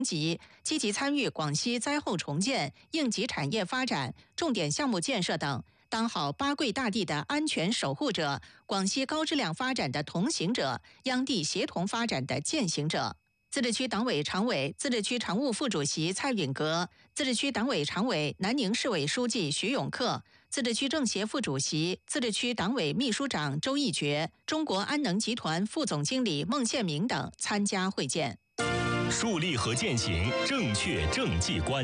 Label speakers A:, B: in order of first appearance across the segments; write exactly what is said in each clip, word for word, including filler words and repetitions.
A: 级，积极参与广西灾后重建、应急产业发展、重点项目建设等，当好八桂大地的安全守护者、广西高质量发展的同行者、央地协同发展的践行者。自治区党委常委、自治区常务副主席蔡允革，自治区党委常委、南宁市委书记徐永克，自治区政协副主席、自治区党委秘书长周义觉，中国安能集团副总经理孟宪明等参加会见。
B: 树立和践行正确政绩观。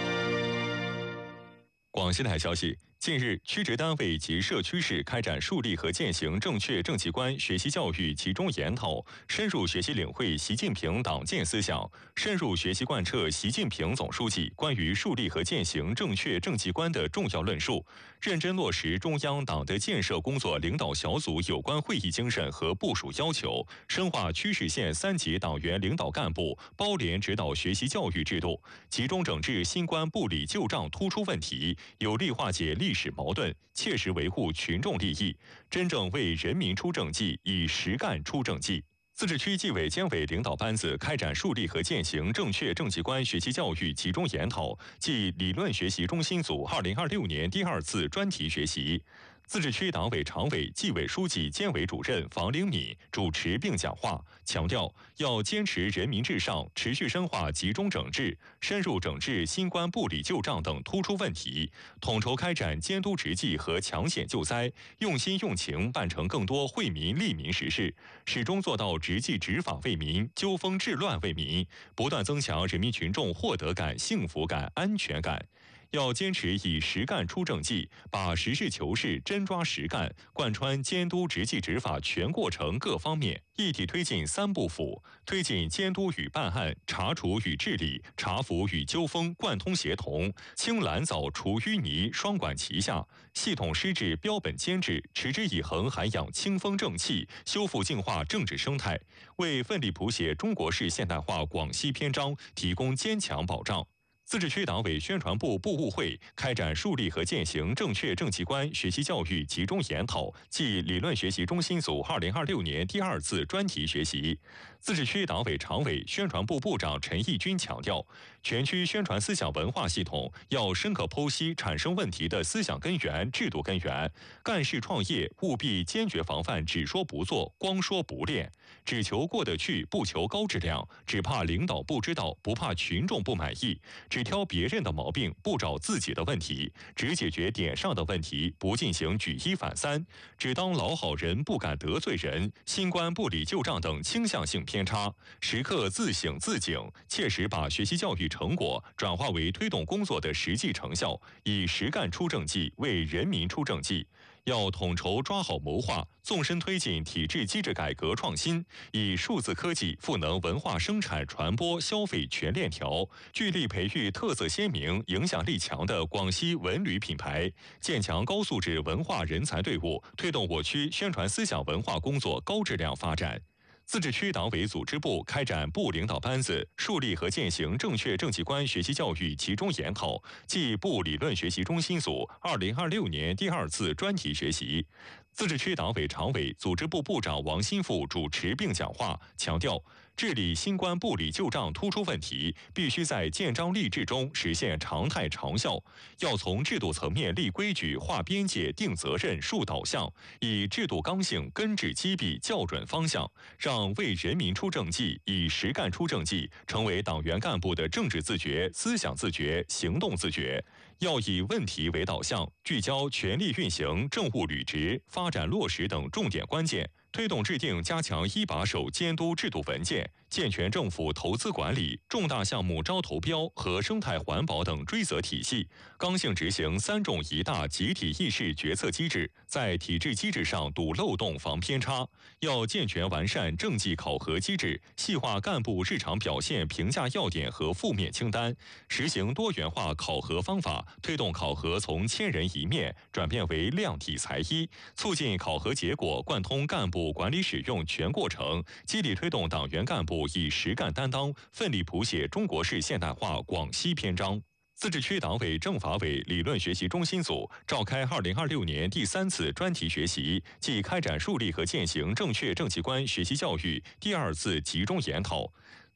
B: 广西台消息，近日，区直单位及社区市开展树立和践行正确政绩观学习教育集中研讨，深入学习领会习近平党建思想，深入学习贯彻习近平总书记关于树立和践行正确政绩观的重要论述，认真落实中央党的建设工作领导小组有关会议精神和部署要求，深化区市县三级党员领导干部包联指导学习教育制度，集中整治新冠不理旧账突出问题，有力化解历史矛盾，切实维护群众利益，真正为人民出政绩，以实干出政绩。自治区纪委监委领导班子开展树立和践行正确政绩观学习教育集中研讨暨理论学习中心组二零二六年第二次专题学习。自治区党委常委、纪委书记监委主任房凌敏主持并讲话，强调要坚持人民至上，持续深化集中整治，深入整治新冠不理旧账等突出问题，统筹开展监督执纪和抢险救灾，用心用情办成更多惠民利民实事，始终做到执纪执法为民，纠锋治乱为民，不断增强人民群众获得感、幸福感、安全感。要坚持以实干出政绩，把实事求是、真抓实干贯穿监督执纪执法全过程各方面，一体推进三部辅，推进监督与办案、查处与治理、查伏与纠锋贯通协同，清蓝藻除淤泥双管齐下，系统施治标本兼治，持之以恒涵养清风正气，修复净化政治生态，为奋力谱写中国式现代化广西篇章提供坚强保障。自治区党委宣传部部务会开展树立和践行正确政绩观学习教育集中研讨暨理论学习中心组二零二六年第二次专题学习。自治区党委常委、宣传部部长陈义军强调，全区宣传思想文化系统要深刻剖析产生问题的思想根源、制度根源，干事创业务必坚决防范只说不做、光说不练，只求过得去，不求高质量，只怕领导不知道，不怕群众不满意，只挑别人的毛病，不找自己的问题，只解决点上的问题，不进行举一反三，只当老好人，不敢得罪人，新冠不理旧账等倾向性偏差，时刻自省自警，切实把学习教育成果转化为推动工作的实际成效，以实干出政绩，为人民出政绩。要统筹抓好谋划，纵深推进体制机制改革创新，以数字科技赋能文化生产、传播、消费全链条，聚力培育特色鲜明、影响力强的广西文旅品牌，建强高素质文化人才队伍，推动我区宣传思想文化工作高质量发展。自治区党委组织部开展部领导班子树立和践行正确政绩观学习教育集中研讨暨部理论学习中心组二零二六年第二次专题学习。自治区党委常委、组织部部长王新富主持并讲话，强调治理新冠不理旧账突出问题，必须在建章立制中实现常态长效，要从制度层面立规矩、划边界、定责任、树导向，以制度刚性根治积弊、校准方向，让为人民出政绩、以实干出政绩成为党员干部的政治自觉、思想自觉、行动自觉。要以问题为导向，聚焦权力运行、政务履职、发展落实等重点关键，推动制定加强一把手监督制度文件，健全政府投资管理、重大项目招投标和生态环保等追责体系，刚性执行三重一大集体议事决策机制，在体制机制上堵漏洞防偏差。要健全完善政绩考核机制，细化干部日常表现评价要点和负面清单，实行多元化考核方法，推动考核从千人一面转变为量体裁衣，促进考核结果贯通干部管理使用全过程，激励推动党员干部以实干担当，奋力谱写中国式现代化广西篇章。自治区党委政法委理论学习中心组召开二零二六年第三次专题学习暨开展树立和践行正确政绩观学习教育第二次集中研讨。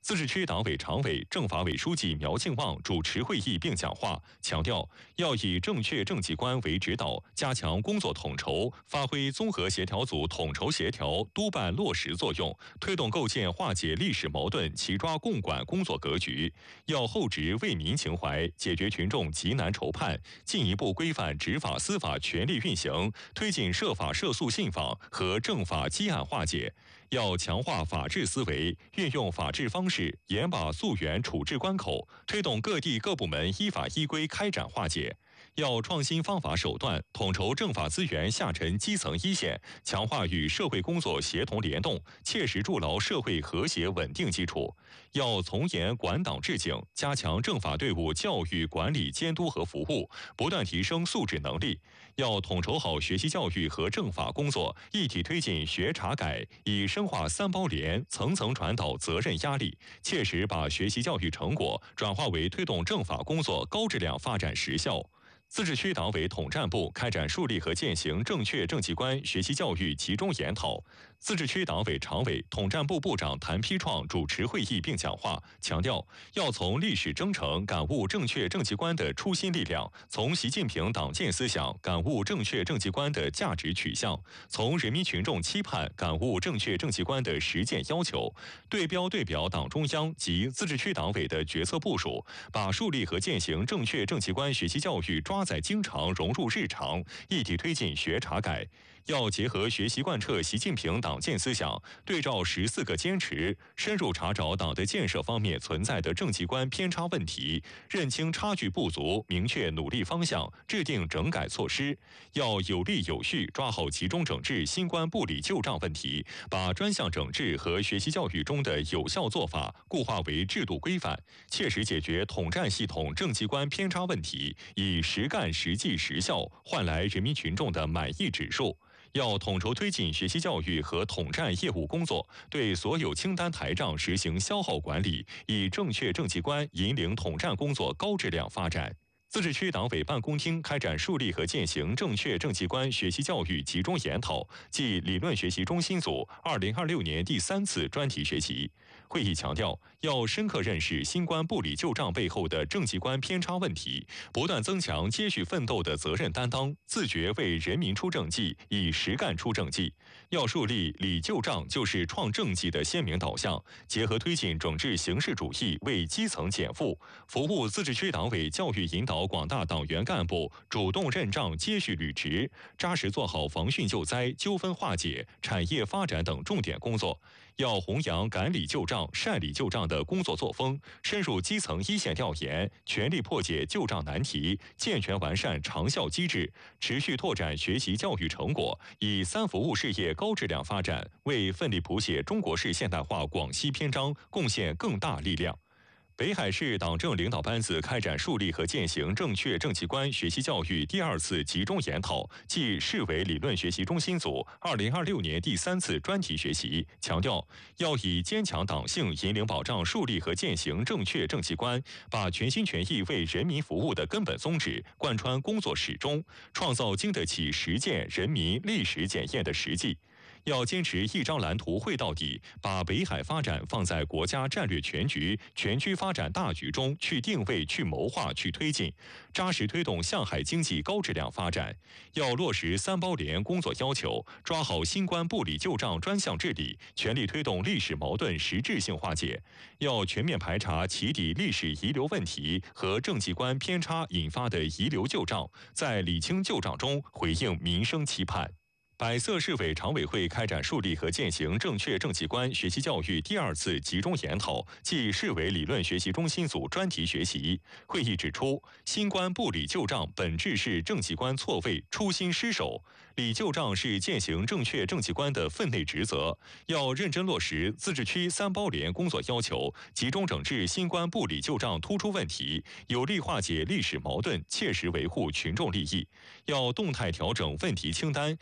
B: 自治区党委常委、政法委书记苗庆旺主持会议并讲话，强调要以正确政绩观为指导，加强工作统筹，发挥综合协调组统筹协调、督办落实作用，推动构建化解历史矛盾、齐抓共管工作格局。要厚植为民情怀，解决群众急难愁盼，进一步规范执法司法权力运行，推进涉法涉诉信访和政法积案化解。要强化法治思维，运用法治方式，严把溯源处置关口，推动各地各部门依法依规开展化解。要创新方法手段，统筹政法资源下沉基层一线，强化与社会工作协同联动，切实筑牢社会和谐稳定基础。要从严管党治警，加强政法队伍教育管理监督和服务，不断提升素质能力。要统筹好学习教育和政法工作，一体推进学查改，以深化三包联，层层传导责任压力，切实把学习教育成果转化为推动政法工作高质量发展实效。自治区党委统战部开展树立和践行正确政绩观学习教育集中研讨。自治区党委常委、统战部部长谭丕创主持会议并讲话，强调要从历史征程感悟正确政绩观的初心力量，从习近平党建思想感悟正确政绩观的价值取向，从人民群众期盼感悟正确政绩观的实践要求，对标对表党中央及自治区党委的决策部署，把树立和践行正确政绩观学习教育抓在经常融入日常，一体推进学查改。要结合学习贯彻习近平党建思想，对照十四个坚持，深入查找党的建设方面存在的政绩观偏差问题，认清差距不足，明确努力方向，制定整改措施。要有力有序抓好集中整治新冠部里旧账问题，把专项整治和学习教育中的有效做法固化为制度规范，切实解决统战系统政绩观偏差问题，以实干实际实效换来人民群众的满意指数。要统筹推进学习教育和统战业务工作，对所有清单台账实行消耗管理，以正确政绩观引领统战工作高质量发展。自治区党委办公厅开展树立和践行正确政绩观学习教育集中研讨暨理论学习中心组二零二六年第三次专题学习。会议强调，要深刻认识新冠部里旧账背后的政绩观偏差问题，不断增强接续奋斗的责任担当，自觉为人民出政绩，以实干出政绩。要树立理旧账就是创政绩的鲜明导向，结合推进整治形式主义，为基层减负，服务自治区党委教育引导广大党员干部主动认账接续履职，扎实做好防汛救灾、纠纷化解、产业发展等重点工作。要弘扬赶理旧账、善理旧账的工作作风，深入基层一线调研，全力破解旧账难题，健全完善长效机制，持续拓展学习教育成果，以三服务事业高质量发展，为奋力谱写中国式现代化广西篇章贡献更大力量。北海市党政领导班子开展树立和践行正确政绩观学习教育第二次集中研讨暨市委理论学习中心组二零二六年第三次专题学习，强调要以坚强党性引领保障树立和践行正确政绩观，把全心全意为人民服务的根本宗旨贯穿工作始终，创造经得起实践人民历史检验的实际。要坚持一张蓝图绘到底，把北海发展放在国家战略全局、全区发展大局中去定位、去谋划、去推进，扎实推动向海经济高质量发展。要落实三包联工作要求，抓好新冠部里旧账专项治理，全力推动历史矛盾实质性化解。要全面排查起底历史遗留问题和政绩观偏差引发的遗留旧账，在理清旧账中回应民生期盼。百色市委常委会开展树立和践行正确政绩观学习教育第二次集中研讨暨市委理论学习中心组专题学习。会议指出，新冠部里旧账本质是政绩观错位、初心失守，理旧账是践行正确政绩观的分内职责。要认真落实自治区三包联工作要求，集中整治新冠部里旧账突出问题，有力化解历史矛盾，切实维护群众利益。要动态调整问题清单，以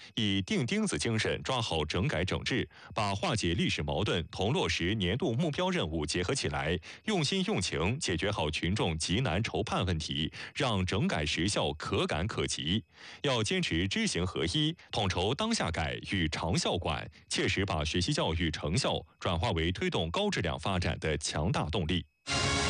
B: 钉钉子精神抓好整改整治，把化解历史矛盾同落实年度目标任务结合起来，用心用情解决好群众急难愁盼问题，让整改实效可感可及。要坚持知行合一，统筹当下改与长效管，切实把学习教育成效转化为推动高质量发展的强大动力。